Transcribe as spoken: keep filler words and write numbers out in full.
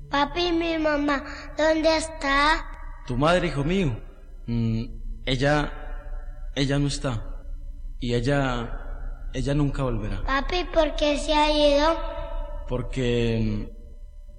Papi, mi mamá, ¿dónde está? Tu madre, hijo mío, mm, ella, ella no está. Y ella, ella nunca volverá. Papi, ¿por qué se ha ido? Porque